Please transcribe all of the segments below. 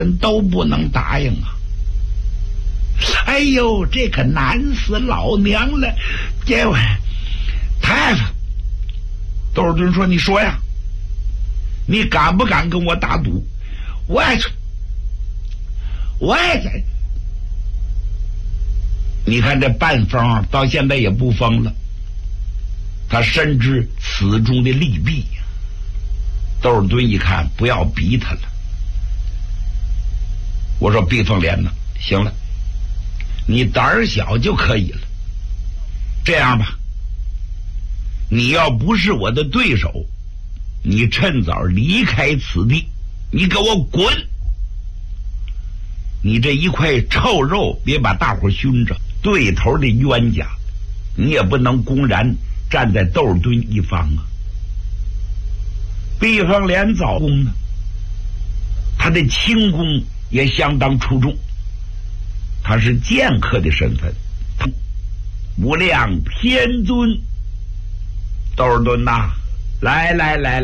人都不能答应啊！哎呦，这可难死老娘了！这位太太，窦尔敦说：“你说呀，你敢不敢跟我打赌？我也你看这半疯到现在也不疯了，他深知此中的利弊。窦尔敦一看，不要逼他了。我说毕凤莲呢，行了，你胆儿小就可以了。这样吧，你要不是我的对手，你趁早离开此地，你给我滚！你这一块臭肉，别把大伙熏着。对头的冤家，你也不能公然站在窦尔敦一方啊。毕凤莲早功呢，他的轻功也相当出众，他是剑客的身份，无量天尊。窦尔敦呐，来，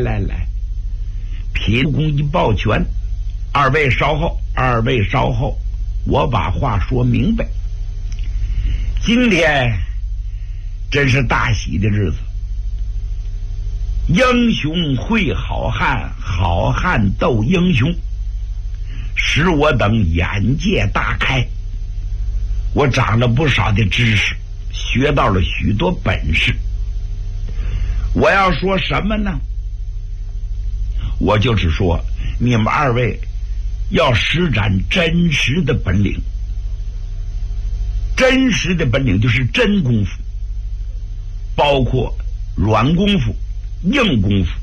贫公一抱拳，二位稍后，我把话说明白。今天真是大喜的日子，英雄会好汉，好汉斗英雄，使我等眼界大开。我长了不少的知识，学到了许多本事。我要说什么呢？我就是说，你们二位要施展真实的本领。真实的本领就是真功夫，包括软功夫、硬功夫，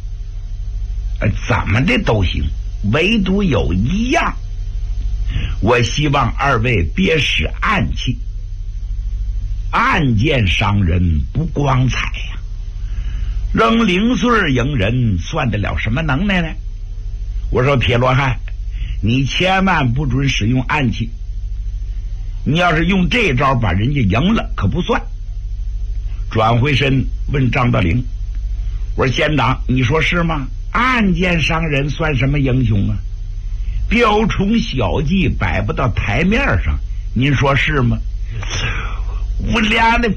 怎么的都行，唯独有一样，我希望二位别使暗器。暗箭伤人不光彩呀，扔零碎迎人算得了什么能耐呢？我说铁罗汉，你千万不准使用暗器，你要是用这招把人家赢了可不算。转回身问张道陵，我说县长，你说是吗？暗箭伤人算什么英雄啊？雕虫小技摆不到台面上，您说是吗？我俩的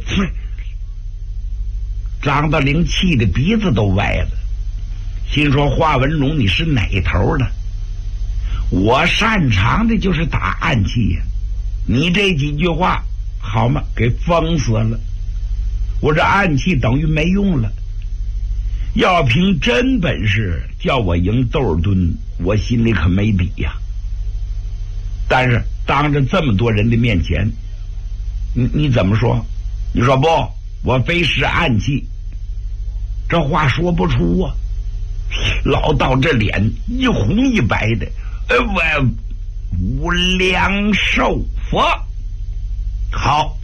张道陵气得鼻子都歪了，心说华文龙你是哪头的？我擅长的就是打暗器呀，你这几句话好吗？给封死了。我这暗器等于没用了。要凭真本事叫我赢窦尔敦，我心里可没底呀。但是当着这么多人的面前，你怎么说？你说不，我非使暗器，这话说不出啊。老道这脸一红一白的，我无量寿佛。好，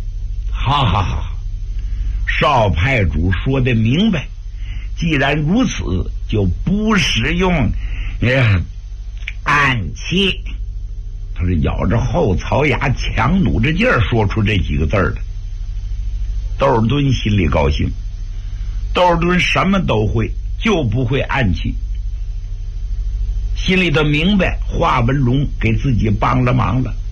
少派主说的明白，既然如此，就不使用暗器。他是咬着后槽牙，强努着劲儿说出这几个字儿的。窦尔敦心里高兴，窦尔敦什么都会，就不会暗器。心里头明白华文龙给自己帮了忙了。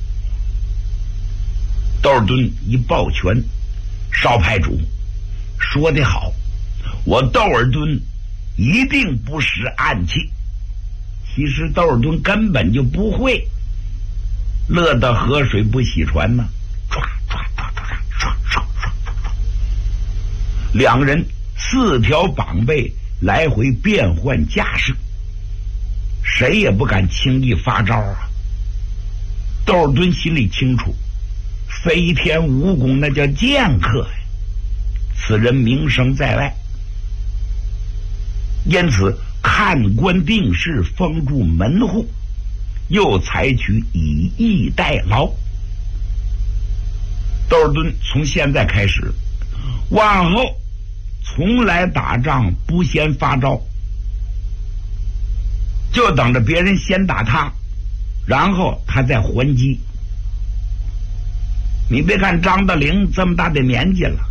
窦尔敦一抱拳，少派主说得好，我窦尔敦一定不使暗器。其实窦尔敦根本就不会，乐得河水不洗船呢。两人4条绑背来回变换架势，谁也不敢轻易发招啊。窦尔敦心里清楚，飞天蜈蚣那叫剑客呀，此人名声在外，因此看官定事，封住门户，又采取以逸待劳。窦尔敦从现在开始，往后从来打仗不先发招，就等着别人先打他，然后他再还击。你别看张道陵这么大的年纪了，